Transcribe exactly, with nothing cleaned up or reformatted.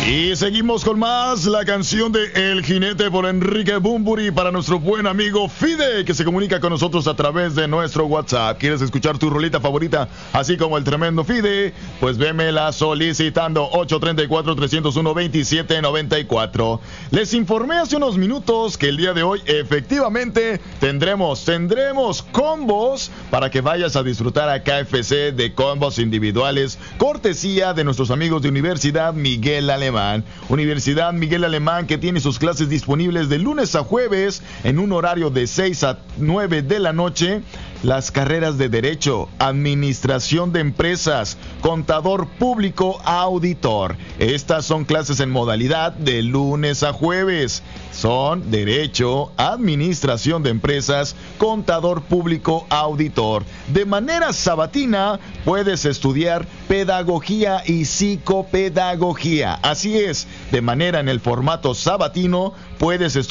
Y seguimos con más, la canción de El Jinete por Enrique Bunbury para nuestro buen amigo Fide, que se comunica con nosotros a través de nuestro WhatsApp. ¿Quieres escuchar tu rolita favorita, así como el tremendo Fide? Pues vémela solicitando ocho tres cuatro, tres cero uno, dos siete nueve cuatro. Les informé hace unos minutos que el día de hoy efectivamente tendremos, tendremos combos para que vayas a disfrutar a K F C de combos individuales, cortesía de nuestros amigos de Universidad Miguel Alemán. Universidad Miguel Alemán, que tiene sus clases disponibles de lunes a jueves en un horario de seis a nueve de la noche. Las carreras de Derecho, Administración de Empresas, Contador Público, Auditor. Estas son clases en modalidad de lunes a jueves. Son Derecho, Administración de Empresas, Contador Público, Auditor. De manera sabatina puedes estudiar Pedagogía y Psicopedagogía. Así es, de manera en el formato sabatino puedes estudiar